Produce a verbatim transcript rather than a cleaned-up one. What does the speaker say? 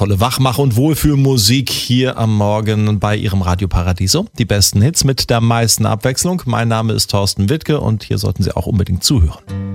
tolle Wachmach- und Wohlfühlmusik hier am Morgen bei Ihrem Radio Paradiso. Die besten Hits mit der meisten Abwechslung. Mein Name ist Thorsten Wittke und hier sollten Sie auch unbedingt zuhören.